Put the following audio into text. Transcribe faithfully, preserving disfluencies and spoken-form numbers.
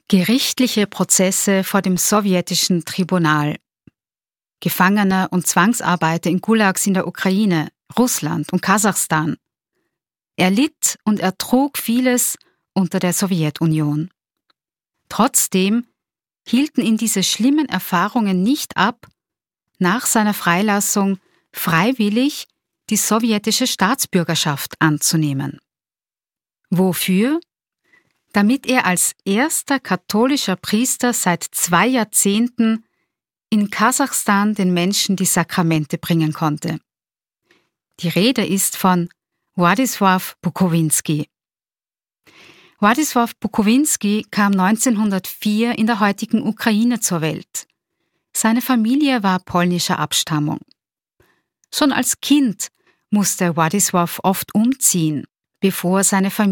Gerichtliche Prozesse vor dem sowjetischen Tribunal. Gefangene und Zwangsarbeiter in Gulags in der Ukraine, Russland und Kasachstan. Er litt und ertrug vieles unter der Sowjetunion. Trotzdem hielten ihn diese schlimmen Erfahrungen nicht ab, nach seiner Freilassung freiwillig die sowjetische Staatsbürgerschaft anzunehmen. Wofür? Damit er als erster katholischer Priester seit zwei Jahrzehnten in Kasachstan den Menschen die Sakramente bringen konnte. Die Rede ist von Władysław Bukowinski. Władysław Bukowinski kam neunzehnhundertvier in der heutigen Ukraine zur Welt. Seine Familie war polnischer Abstammung. Schon als Kind musste Władysław oft umziehen, bevor seine Familie